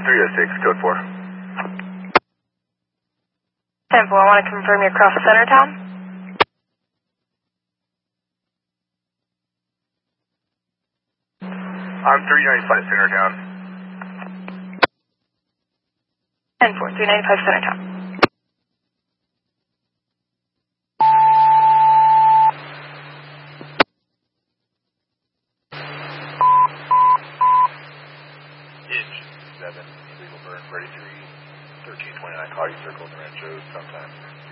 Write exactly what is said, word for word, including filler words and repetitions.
three oh six, code four. ten four, I want to confirm you're across Centertown. I'm three ninety-five Centertown. ten four, three ninety-five Centertown. seven, illegal burn, thirty-three, thirteen twenty-nine, Cloudy Circle, Rancho, sometime.